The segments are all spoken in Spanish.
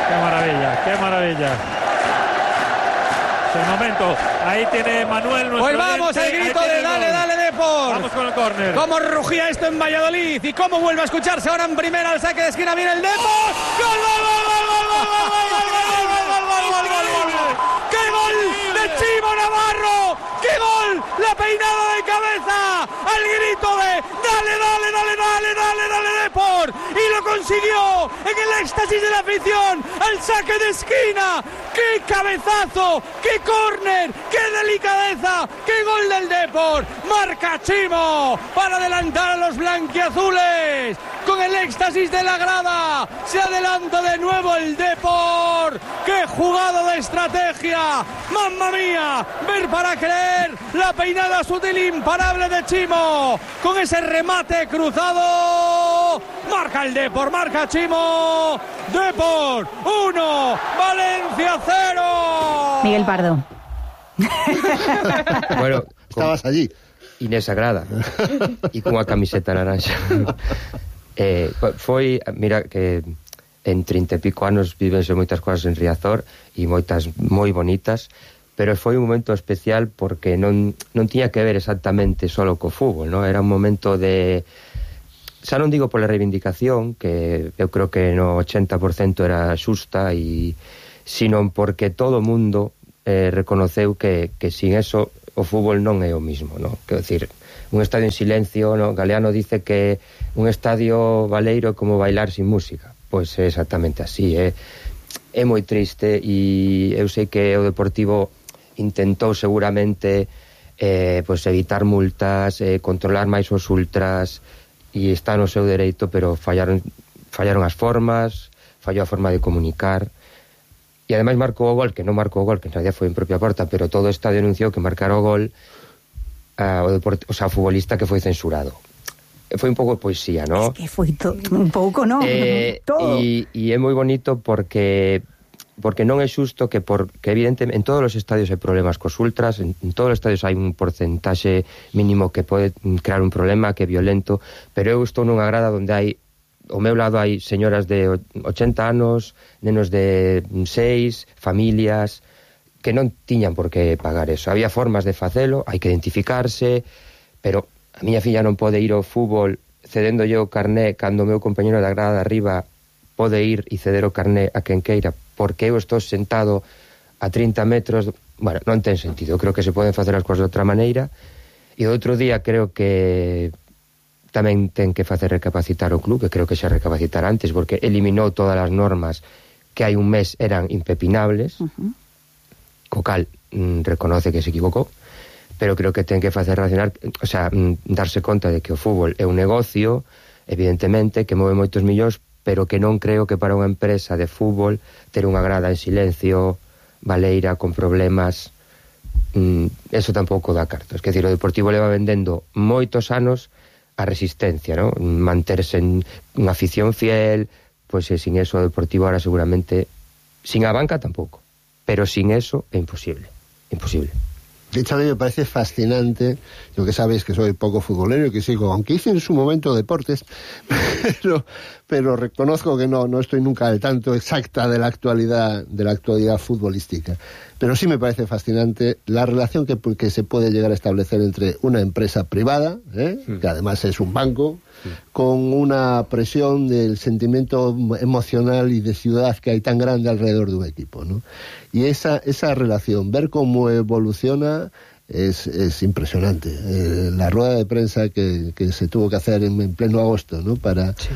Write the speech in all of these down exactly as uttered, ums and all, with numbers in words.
Qué maravilla, qué maravilla. Es el momento. Ahí tiene Manuel nuestro Pues vamos, oyente. el grito de dale, dale, Depor. Vamos con el córner. Cómo rugía esto en Valladolid y cómo vuelve a escucharse ahora en primera al saque de esquina. Viene el Depor. ¡Gol, gol, gol, gol, gol, gol, gol, gol, gol, gol, gol, gol, gol, gol! ¡Qué gol de Chimo Navarro! ¡Qué gol! ¡La peinada de cabeza! Al grito de dale, dale, dale, dale, dale, dale, Depor. Y lo consiguió en el éxtasis de la afición. Al saque de esquina. ¡Qué cabezazo! ¡Qué córner! ¡Qué delicadeza! ¡Qué gol del Depor! Marca Chimo para adelantar a los blanquiazules. Con el éxtasis de la grada se adelanta de nuevo el Depor. ¡Qué jugada de estrategia! ¡Mamma mía! Ver para creer. La peinada sutil imparable de Chimo. Con ese remate cruzado. Marca el Depor, marca Chimo. Depor uno, Valencia cero. Miguel Pardo. Bueno, estabas allí. Inés Agrada e cunha camiseta naranja. eh, foi, mira que en trinta e pico anos vivense moitas cousas en Riazor e moitas moi bonitas, pero foi un momento especial porque non, non tiña que ver exactamente solo co fútbol, ¿no? Era un momento de... Xa non digo pola reivindicación, que eu creo que no ochenta por cento era xusta, e sino porque todo o mundo eh, reconoceu que, que sin eso o fútbol non é o mismo, ¿no? Quero dicir, un estadio en silencio, ¿no? Galeano dice que un estadio baleiro é como bailar sin música. Pois é exactamente así, é, é moi triste, e eu sei que o Deportivo intentou seguramente eh, pues evitar multas, eh, controlar máis os ultras, e está no seu dereito, pero fallaron fallaron as formas, fallou a forma de comunicar, e ademais marcou o gol, que non marcou o gol, que en realidad foi en propia porta, pero todo o estadio anunciou que marcara o gol uh, o, deport, o sea, o futbolista que foi censurado. Foi un pouco de poesía, ¿no? Es que foi to, un pouco, ¿no? Eh, todo. E, e é moi bonito porque porque non é xusto que, por, que evidentemente en todos os estadios hai problemas cos ultras, en, en todos os estadios hai un porcentaxe mínimo que pode crear un problema, que é violento, pero eu estou nunha grada onde hai, ao meu lado hai señoras de ochenta anos, nenos de seis, familias que non tiñan por que pagar eso. Había formas de facelo, hai que identificarse, pero a miña filla non pode ir ao fútbol cedendo yo o carné cando o meu compañero da grada de arriba pode ir e ceder o carné a quen queira, porque eu estou sentado a trinta metros. Bueno, non ten sentido. Eu creo que se poden facer as cousas de outra maneira, e o outro día creo que tamén ten que facer recapacitar o club, que creo que xa recapacitar antes, porque eliminou todas as normas que hai un mes eran impepinables, uh-huh. Co cal mm, reconoce que se equivocou, pero creo que ten que facer relacionar, o sea, mm, darse conta de que o fútbol é un negocio, evidentemente, que move moitos millóns, pero que non creo que para unha empresa de fútbol ter unha grada en silencio, baleira, con problemas, mm, eso tampouco dá cartos. Quer dizer, o Deportivo leva vendendo moitos anos a resistencia, ¿no? Manterse en unha afición fiel, pois pues, sin eso o Deportivo ahora seguramente, sin a banca tampouco, pero sin eso é imposible, imposible. De hecho, a mí me parece fascinante, yo que sabéis que soy poco futbolero y que sigo, aunque hice en su momento deportes, pero, pero reconozco que no, no estoy nunca al tanto exacta de la actualidad, de la actualidad futbolística. Pero sí me parece fascinante la relación que, que se puede llegar a establecer entre una empresa privada, ¿eh? Sí. Que además es un banco, sí. Con una presión del sentimiento emocional y de ciudad que hay tan grande alrededor de un equipo, ¿no? Y esa, esa relación, ver cómo evoluciona, es, es impresionante. Eh, la rueda de prensa que, que se tuvo que hacer en, en pleno agosto, ¿no? Para... Sí.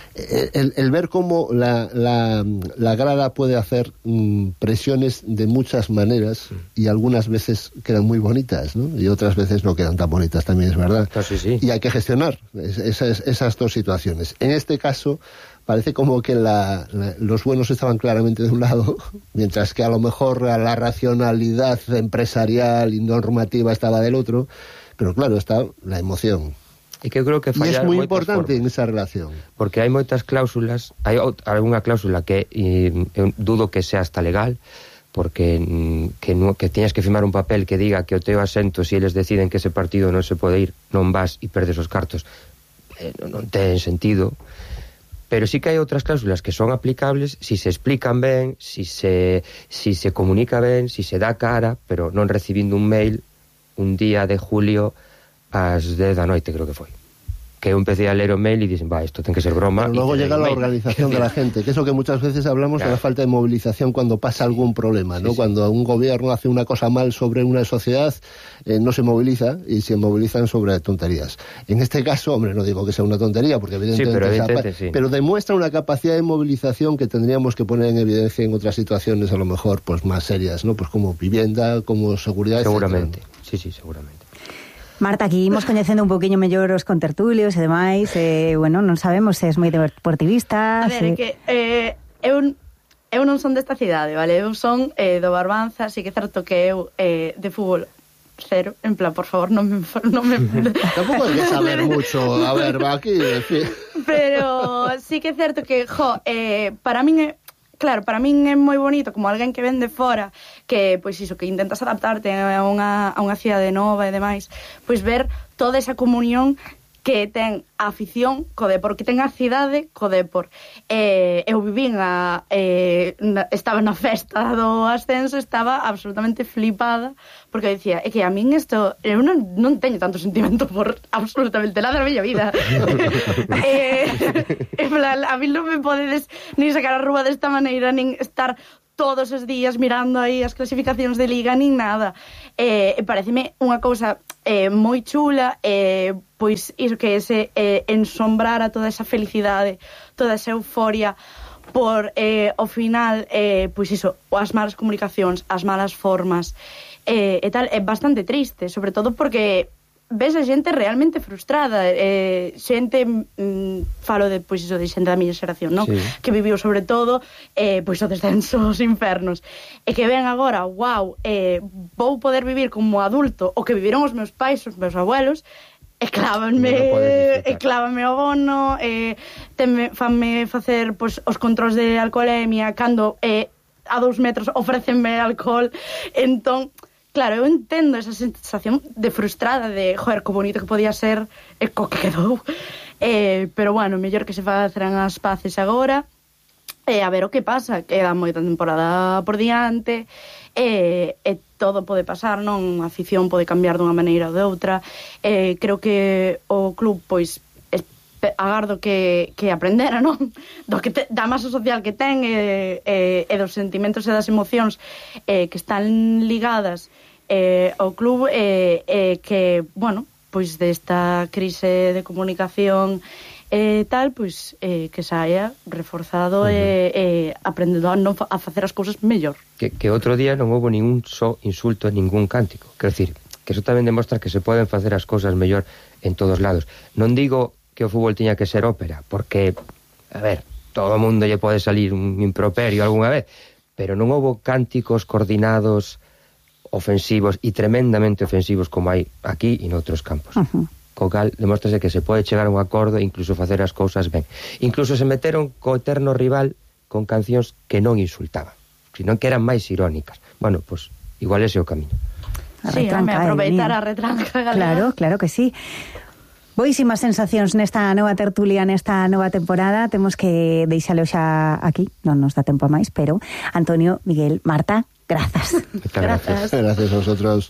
El, el ver cómo la, la, la grada puede hacer mm, presiones de muchas maneras, y algunas veces quedan muy bonitas, ¿no? Y otras veces no quedan tan bonitas, también es verdad. Ah, sí, sí. Y hay que gestionar esas, esas dos situaciones. En este caso parece como que la, la, los buenos estaban claramente de un lado, mientras que a lo mejor la racionalidad empresarial y normativa estaba del otro, pero claro, está la emoción. E que eu creo que fallar, e é moi importante en esa relación, porque hai moitas cláusulas, hai algunha cláusula que e, eu dudo que sea hasta legal, porque que, no, que tiñas que firmar un papel que diga que o teu asento, se si eles deciden que ese partido non se pode ir, non vas e perdes os cartos, eh, non, non ten sentido. pero sí que hai outras cláusulas que son aplicables si se explican ben, si se, si se comunica ben, si se dá cara, pero non recibindo un mail un día de julio ás dez da noite, creo que foi. Que eu empecé a ler o mail y dicen, va, esto tiene que ser broma. Pero luego llega la organización de la gente, que es lo que muchas veces hablamos claro. de la falta de movilización cuando pasa algún problema, ¿no? Sí, sí. Cuando un gobierno hace una cosa mal sobre una sociedad, eh, no se moviliza y se movilizan sobre tonterías. En este caso, hombre, no digo que sea una tontería, porque evidentemente, sí, pero, evidentemente esa, sí. pero demuestra una capacidad de movilización que tendríamos que poner en evidencia en otras situaciones, a lo mejor, pues más serias, ¿no? Pues como vivienda, como seguridad, seguramente, etcétera. sí, sí, seguramente. Marta, aquí imos coñecendo un poquinho mellor os contertulios e demais, eh, bueno, non sabemos se és moi deportivista. A ver, se... é que eh, eu, eu non son desta cidade, vale? Eu son eh, do Barbanza, así que é certo que eu eh, de fútbol cero, en plan, por favor, non me... Non me... Tampouco hai que saber mucho, a ver, va aquí, en fin. Pero sí que é certo que, jo, eh, para min é... Claro, para min é moi bonito como alguén que ven de fora, que pois iso, que intentas adaptarte a unha, a unha cidade nova e demais, pois ver toda esa comunión que ten a afición co Depor, que ten a cidade co Depor. Eh, eu vivín a, eh, na, estaba na festa do ascenso, estaba absolutamente flipada, porque eu dicía, é que a min isto, eu non, non teño tanto sentimento por absolutamente nada na miña vida. eh, en plan, a mí non me podedes nin sacar a rúa desta maneira, nin estar todos os días mirando aí as clasificacións de Liga, nin nada. Eh, pareceme unha cousa eh, moi chula, eh, pois iso que ese eh, ensombrar a toda esa felicidade, toda esa euforia por, eh, ao final, eh, pois iso, as malas comunicacións, as malas formas, eh, e tal, é bastante triste, sobre todo porque ves a xente realmente frustrada, eh, xente, mm, falo de, pois iso, de xente da miña xeración, non? Sí. Que viviu sobre todo eh, pois o descenso aos infernos, e que ven agora, wow, eh, vou poder vivir como adulto o que viviron os meus pais, os meus abuelos, e clávanme, e clávanme o bono, e tenme, fanme facer pois, os controls de alcoholemia, cando eh, a dous metros ofrecenme alcohol, entón claro, eu entendo esa sensación de frustrada, de, joder, co bonito que podía ser e co que quedou. Eh, pero, bueno, mellor que se faceran as paces agora, e a ver o que pasa. Queda moita temporada por diante, e, e todo pode pasar, non? A afición pode cambiar dunha maneira ou de outra. Eh, creo que o club, pois, agardo que, que aprendera, non? Do que te, da masa social que ten e, e, e dos sentimentos e das emocións eh, que están ligadas eh, ao club e eh, eh, que, bueno, pois desta crise de comunicación e eh, tal, pois eh, que saia reforzado uh -huh. e eh, aprendendo a, non fa, a facer as cousas mellor. Que, que outro día non houve ningún só insulto, ningún cántico. Quero dicir, que eso tamén demostra que se poden facer as cousas mellor en todos lados. Non digo que o fútbol tiña que ser ópera, porque, a ver, todo o mundo lle pode salir un improperio algunha vez, pero non houve cánticos coordinados, ofensivos e tremendamente ofensivos como hai aquí e noutros campos. Uh -huh. Co cal, demóstrase que se pode chegar a un acordo e incluso facer as cousas ben. Incluso se meteron co eterno rival con cancións que non insultaban, sino que eran máis irónicas. Bueno, pois, pues, igual ese é o camiño. Sí, me aproveitar a retranca galega. Claro, claro que sí. Boísimas sensacións nesta nova tertulia, nesta nova temporada. Temos que deixalo xa aquí, non nos dá tempo a máis, pero Antonio, Miguel, Marta, grazas. Grazas. Gracias a vosotros.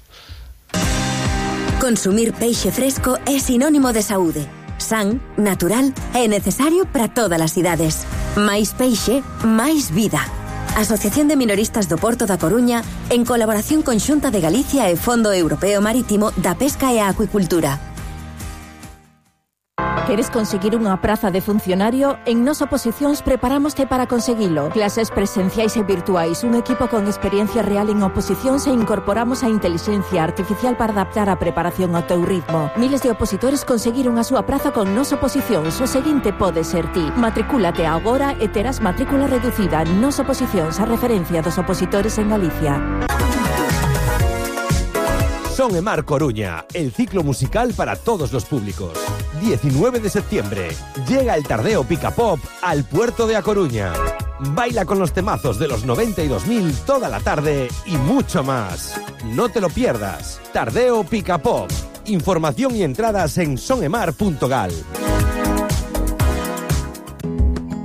Consumir peixe fresco é sinónimo de saúde. San, natural e necesario para todas as idades. Máis peixe, máis vida. Asociación de Minoristas do Porto da Coruña, en colaboración con Xunta de Galicia e Fondo Europeo Marítimo da Pesca e a Acuicultura. ¿Queres conseguir unha praza de funcionario? En Nos Oposicións preparámoste para conseguilo. Clases presenciais e virtuais, un equipo con experiencia real en oposicións e incorporamos a inteligencia artificial para adaptar a preparación ao teu ritmo. Miles de opositores conseguiron a súa praza con Nos Oposicións. O seguinte pode ser ti. Matricúlate agora e terás matrícula reducida. Nos Oposicións, a referencia dos opositores en Galicia. Son e Mar Coruña, el ciclo musical para todos los públicos. diecinueve de septiembre, llega el Tardeo Pica Pop al puerto de A Coruña. Baila con los temazos de los noventa y dos mil toda la tarde y mucho más. No te lo pierdas. Tardeo Pica Pop. Información y entradas en sonemar punto gal.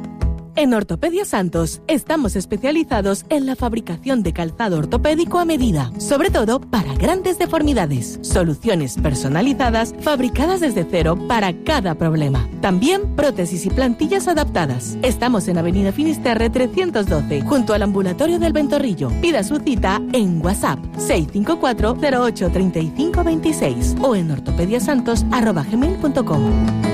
En Ortopedia Santos estamos especializados en la fabricación de calzado ortopédico a medida, sobre todo para grandes deformidades. Soluciones personalizadas fabricadas desde cero para cada problema. También prótesis y plantillas adaptadas. Estamos en Avenida Finisterre trescientos doce, junto al ambulatorio del Ventorrillo. Pida su cita en WhatsApp seis cinco cuatro cero ocho tres cinco dos seis o en ortopediasantos arroba gmail punto com.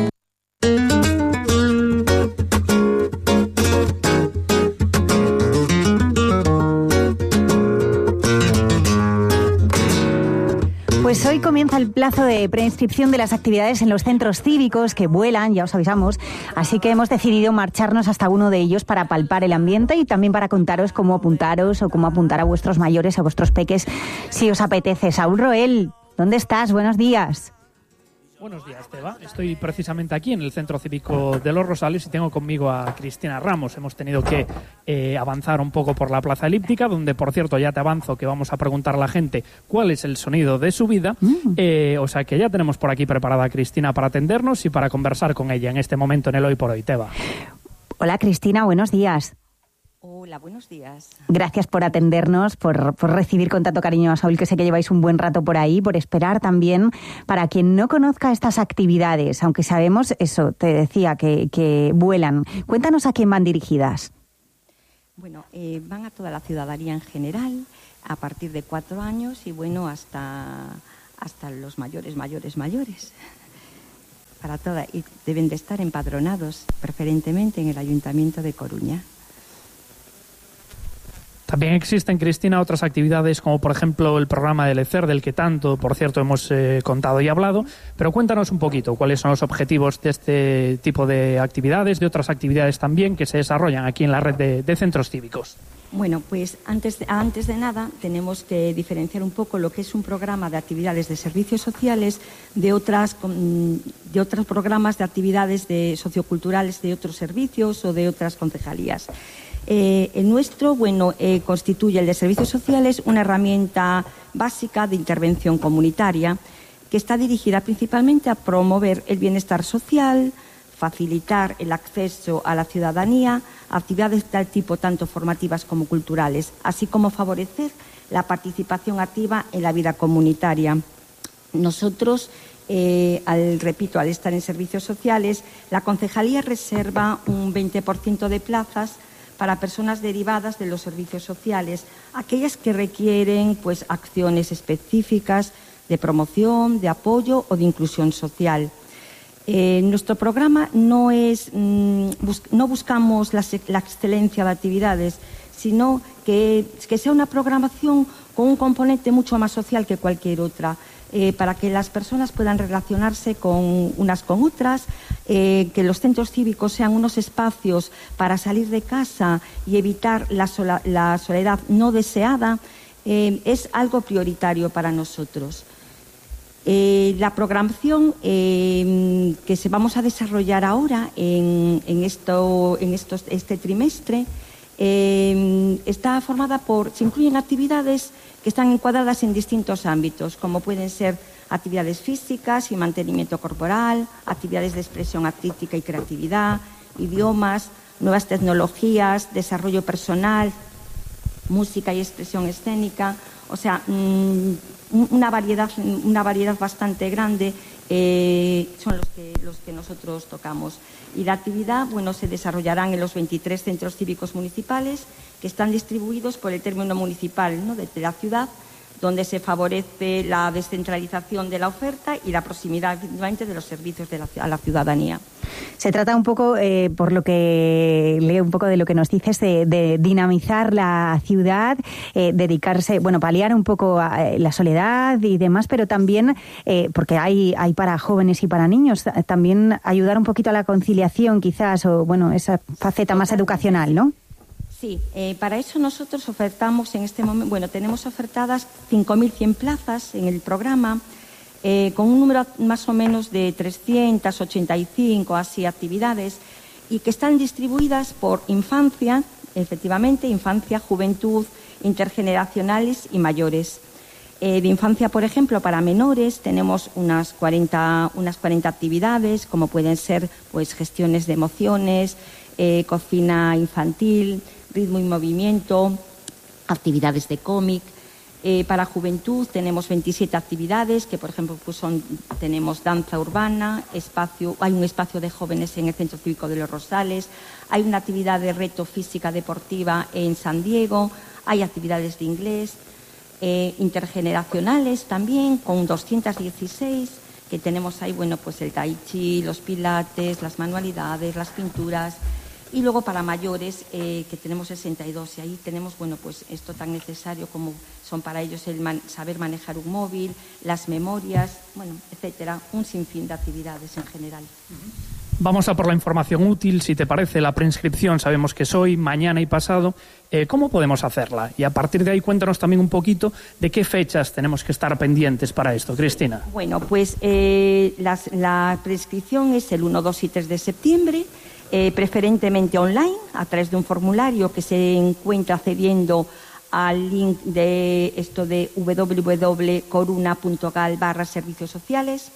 Pues hoy comienza el plazo de preinscripción de las actividades en los centros cívicos que vuelan, ya os avisamos, así que hemos decidido marcharnos hasta uno de ellos para palpar el ambiente y también para contaros cómo apuntaros o cómo apuntar a vuestros mayores, a vuestros peques, si os apetece. Saúl Roel, ¿dónde estás? Buenos días. Buenos días, Teba. Estoy precisamente aquí en el Centro Cívico de Los Rosales y tengo conmigo a Cristina Ramos. Hemos tenido que eh, avanzar un poco por la Plaza Elíptica, donde, por cierto, ya te avanzo que vamos a preguntar a la gente cuál es el sonido de su vida. Mm. Eh, o sea que ya tenemos por aquí preparada a Cristina para atendernos y para conversar con ella en este momento en el Hoy por Hoy, Teba. Hola, Cristina, buenos días. Hola, buenos días. Gracias por atendernos, por, por recibir con tanto cariño a Saúl, que sé que lleváis un buen rato por ahí, por esperar también. Para quien no conozca estas actividades, aunque sabemos eso, te decía, que, que vuelan, cuéntanos a quién van dirigidas. Bueno, eh, van a toda la ciudadanía en general, a partir de cuatro años y bueno, hasta, hasta los mayores, mayores, mayores. Para toda, y deben de estar empadronados, preferentemente en el Ayuntamiento de Coruña. También existen, Cristina, otras actividades como, por ejemplo, el programa de LECER, del que tanto, por cierto, hemos eh, contado y hablado. Pero cuéntanos un poquito cuáles son los objetivos de este tipo de actividades, de otras actividades también que se desarrollan aquí en la red de, de centros cívicos. Bueno, pues antes de, antes de nada tenemos que diferenciar un poco lo que es un programa de actividades de servicios sociales de otras de otros programas de actividades de socioculturales de otros servicios o de otras concejalías. Eh, el nuestro, bueno, eh, constituye el de servicios sociales una herramienta básica de intervención comunitaria que está dirigida principalmente a promover el bienestar social, facilitar el acceso a la ciudadanía a actividades de tal tipo, tanto formativas como culturales, así como favorecer la participación activa en la vida comunitaria. Nosotros, eh, al, repito, al estar en servicios sociales, la concejalía reserva un veinte por ciento de plazas para personas derivadas de los servicios sociales, aquellas que requieren pues, acciones específicas de promoción, de apoyo o de inclusión social. Eh, nuestro programa no es, mmm, bus no buscamos la, la excelencia de actividades, sino que, que sea una programación con un componente mucho más social que cualquier otra, eh, para que las personas puedan relacionarse con unas con otras, eh, que los centros cívicos sean unos espacios para salir de casa y evitar la, sola, la soledad no deseada, eh, es algo prioritario para nosotros. Eh, la programación eh, que se vamos a desarrollar ahora en, en, esto, en estos, este trimestre eh, está formada por, se incluyen actividades que están encuadradas en distintos ámbitos, como pueden ser actividades físicas y mantenimiento corporal, actividades de expresión artística y creatividad, idiomas, nuevas tecnologías, desarrollo personal, música y expresión escénica, o sea, mmm, una variedad, una variedad bastante grande eh, son los que, los que nosotros tocamos. Y la actividad, bueno, se desarrollarán en los veintitrés centros cívicos municipales que están distribuidos por el término municipal, ¿no?, de la ciudad, donde se favorece la descentralización de la oferta y la proximidad de los servicios de la, a la ciudadanía. Se trata un poco, eh, por lo que leo un poco de lo que nos dices, de, de dinamizar la ciudad, eh, dedicarse, bueno, paliar un poco a, eh, la soledad y demás, pero también, eh, porque hay, hay para jóvenes y para niños, también ayudar un poquito a la conciliación quizás, o bueno, esa faceta más educacional, ¿no? Sí, eh, para eso nosotros ofertamos en este momento, bueno, tenemos ofertadas cinco mil cien plazas en el programa, eh, con un número más o menos de trescientas ochenta y cinco así actividades, y que están distribuidas por infancia, efectivamente, infancia, juventud, intergeneracionales y mayores. Eh, de infancia, por ejemplo, para menores tenemos unas cuarenta, unas cuarenta actividades, como pueden ser pues, gestiones de emociones, eh, cocina infantil, ritmo y movimiento, actividades de cómic. Eh, para juventud tenemos veintisiete actividades, que por ejemplo pues son, tenemos danza urbana, espacio, hay un espacio de jóvenes en el Centro Cívico de Los Rosales, hay una actividad de reto física deportiva en San Diego, hay actividades de inglés, eh, intergeneracionales también, con doscientas dieciséis, que tenemos ahí, bueno, pues el tai chi, los pilates, las manualidades, las pinturas. Y luego para mayores, eh, que tenemos sesenta y dos, y ahí tenemos, bueno, pues esto tan necesario como son para ellos el man- saber manejar un móvil, las memorias, bueno, etcétera, un sinfín de actividades en general. Vamos a por la información útil, si te parece, la preinscripción sabemos que es hoy, mañana y pasado. Eh, ¿Cómo podemos hacerla? Y a partir de ahí cuéntanos también un poquito de qué fechas tenemos que estar pendientes para esto, Cristina. Bueno, pues eh, las, la preinscripción es el uno, dos y tres de septiembre. Eh, preferentemente online, a través de un formulario que se encuentra accediendo al link de esto de w w w punto coruna punto gal barra servicios sociales.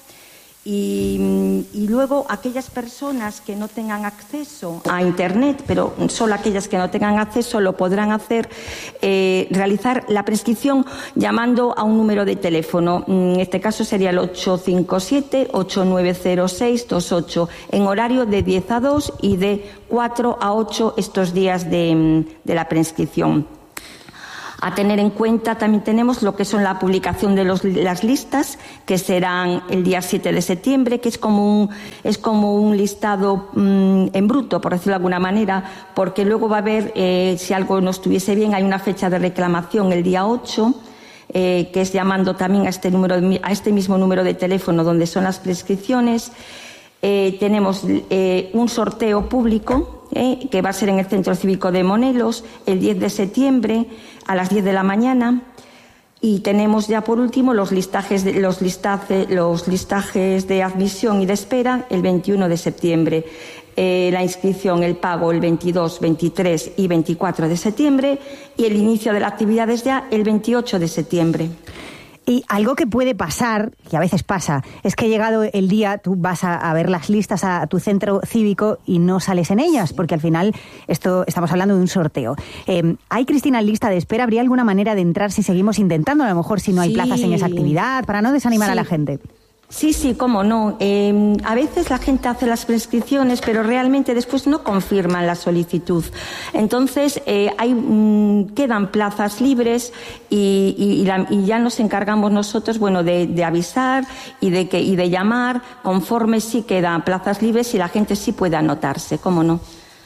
Y, y luego aquellas personas que no tengan acceso a Internet, pero solo aquellas que no tengan acceso lo podrán hacer, eh, realizar la prescripción llamando a un número de teléfono. En este caso sería el ocho cinco siete, ocho nueve cero seis dos ocho, en horario de diez a dos y de cuatro a ocho estos días de, de la prescripción. A tener en cuenta también tenemos lo que son la publicación de los, las listas, que serán el día siete de septiembre, que es como un, es como un listado mmm, en bruto, por decirlo de alguna manera, porque luego va a haber, eh, si algo no estuviese bien, hay una fecha de reclamación el día ocho, eh, que es llamando también a este, número, a este mismo número de teléfono donde son las prescripciones. Eh, tenemos eh, un sorteo público, Eh, que va a ser en el Centro Cívico de Monelos el diez de septiembre a las diez de la mañana. Y tenemos ya por último los listajes de, los listaje, los listajes de admisión y de espera el veintiuno de septiembre. Eh, la inscripción, el pago el veintidós, veintitrés y veinticuatro de septiembre y el inicio de la actividad es ya el veintiocho de septiembre. Y algo que puede pasar, que a veces pasa, es que llegado el día tú vas a, a ver las listas a, a tu centro cívico y no sales en ellas, porque al final esto estamos hablando de un sorteo. Eh, ¿Hay, Cristina, lista de espera? ¿Habría alguna manera de entrar si seguimos intentando? A lo mejor si no hay Sí. plazas en esa actividad, para no desanimar Sí. a la gente. Sí, sí, cómo no. Eh, a veces la gente hace las prescripciones, pero realmente después no confirman la solicitud. Entonces, eh, hay, mmm, quedan plazas libres y, y, y, la, y ya nos encargamos nosotros, bueno, de, de avisar y de, que, y de llamar conforme sí quedan plazas libres y la gente sí puede anotarse, cómo no.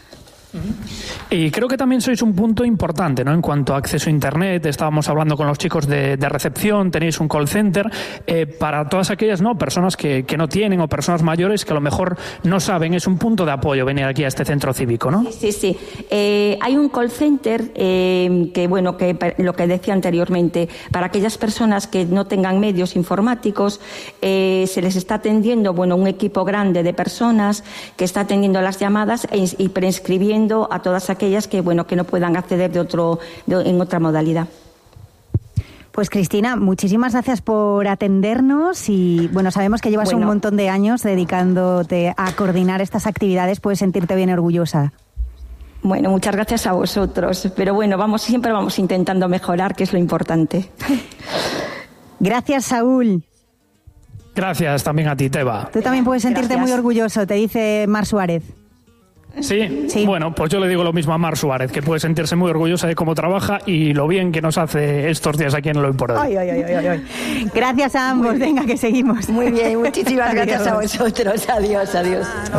Y creo que también sois un punto importante, ¿no? En cuanto a acceso a Internet, estábamos hablando con los chicos de, de recepción, tenéis un call center, eh, para todas aquellas, ¿no?, personas que, que no tienen o personas mayores que a lo mejor no saben, es un punto de apoyo venir aquí a este centro cívico, ¿no? Sí, sí, sí. Eh, hay un call center eh, que, bueno, que lo que decía anteriormente, para aquellas personas que no tengan medios informáticos, eh, se les está atendiendo, bueno, un equipo grande de personas que está atendiendo las llamadas e, y preinscribiendo a todas aquellas que, bueno, que no puedan acceder de otro, de, en otra modalidad. Pues Cristina, muchísimas gracias por atendernos y bueno, sabemos que llevas Bueno. un montón de años dedicándote a coordinar estas actividades, puedes sentirte bien orgullosa. Bueno, muchas gracias a vosotros, pero bueno, vamos, siempre vamos intentando mejorar, que es lo importante. Gracias, Saúl. Gracias también a ti, Teba. Tú también puedes sentirte Gracias. muy orgulloso, te dice Mar Suárez. ¿Sí? Sí. Bueno, pues yo le digo lo mismo a Mar Suárez, que puede sentirse muy orgullosa de cómo trabaja y lo bien que nos hace estos días aquí en Lo Por Hoy. Ay, ay, ay, ay, ay. Gracias a ambos, venga que seguimos. Muy bien, muchísimas gracias a Adiós. vosotros. Adiós, adiós.